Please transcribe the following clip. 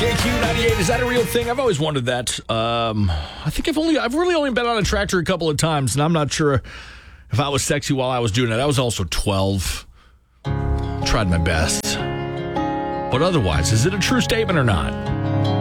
JQ98, is that a real thing? I've always wondered that. I think I've really only been on a tractor a couple of times, and I'm not sure if I was sexy while I was doing it. I was also 12. Tried my best. But otherwise, is it a true statement or not?